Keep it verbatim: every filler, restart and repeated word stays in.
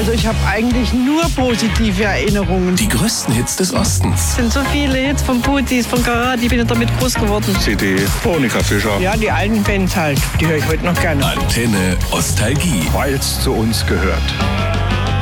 Also ich habe eigentlich nur positive Erinnerungen. Die größten Hits des Ostens. Es sind so viele Hits von Putis, von Karat, ich bin ja damit groß geworden. C D, Monika Fischer. Ja, die alten Bands halt, die höre ich heute noch gerne. Antenne Ostalgie. Weil es zu uns gehört.